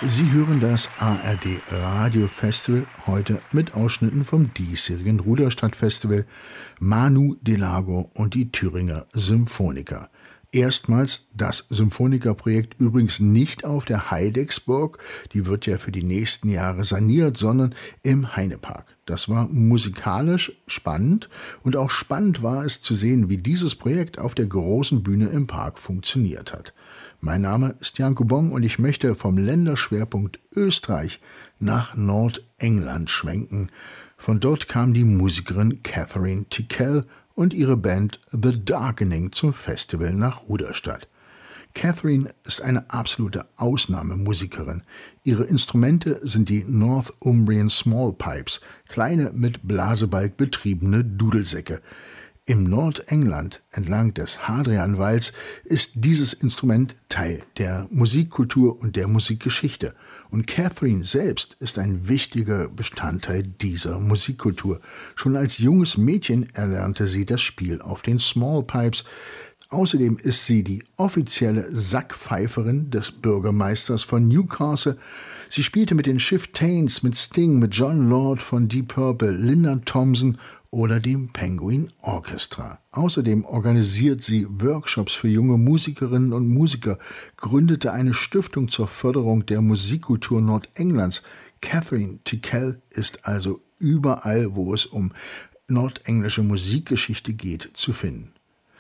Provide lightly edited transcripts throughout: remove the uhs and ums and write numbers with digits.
Sie hören das ARD Radio Festival, heute mit Ausschnitten vom diesjährigen Ruderstadt-Festival, Manu Delago und die Thüringer Symphoniker. Erstmals das Symphonikerprojekt übrigens nicht auf der Heidecksburg, die wird ja für die nächsten Jahre saniert, sondern im Heinepark. Das war musikalisch spannend und auch spannend war es zu sehen, wie dieses Projekt auf der großen Bühne im Park funktioniert hat. Mein Name ist Janko Bong und ich möchte vom Länderschwerpunkt Österreich nach Nordengland schwenken. Von dort kam die Musikerin Catherine Tickell und ihre Band The Darkening zum Festival nach Ruderstadt. Catherine ist eine absolute Ausnahmemusikerin. Ihre Instrumente sind die Northumbrian Small Pipes, kleine mit Blasebalg betriebene Dudelsäcke. Im Nordengland, entlang des Hadrianwalls, ist dieses Instrument Teil der Musikkultur und der Musikgeschichte. Und Catherine selbst ist ein wichtiger Bestandteil dieser Musikkultur. Schon als junges Mädchen erlernte sie das Spiel auf den Small Pipes. Außerdem ist sie die offizielle Sackpfeiferin des Bürgermeisters von Newcastle. Sie spielte mit den Chieftains, mit Sting, mit John Lord von Deep Purple, Linda Thompson oder dem Penguin Orchestra. Außerdem organisiert sie Workshops für junge Musikerinnen und Musiker, gründete eine Stiftung zur Förderung der Musikkultur Nordenglands. Catherine Tickell ist also überall, wo es um nordenglische Musikgeschichte geht, zu finden.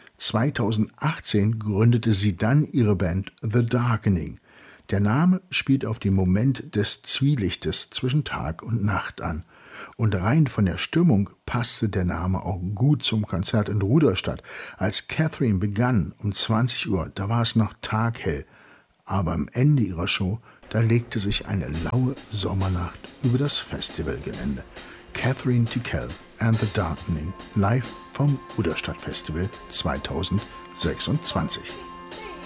2018 gründete sie dann ihre Band The Darkening. Der Name spielt auf den Moment des Zwielichtes zwischen Tag und Nacht an. Und rein von der Stimmung passte der Name auch gut zum Konzert in Ruderstadt. Als Catherine begann um 20 Uhr, da war es noch taghell. Aber am Ende ihrer Show, da legte sich eine laue Sommernacht über das Festivalgelände. Catherine Tickell and the Darkening, live vom Ruderstadt Festival 2026.